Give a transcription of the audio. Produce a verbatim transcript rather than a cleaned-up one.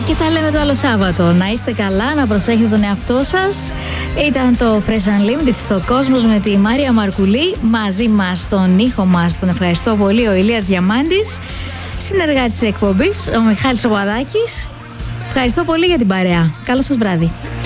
Και τα λέμε το άλλο Σάββατο. Να είστε καλά, να προσέχετε τον εαυτό σας. Ήταν το Fresh Unlimited στο Κόσμος με τη Μάρια Μαρκουλή. Μαζί μας στον ήχο μας τον ευχαριστώ πολύ ο Ηλίας Διαμάντης. Συνεργάτης της εκπομπής ο Μιχάλης Σοβαδάκης. Ευχαριστώ πολύ για την παρέα. Καλό σας βράδυ.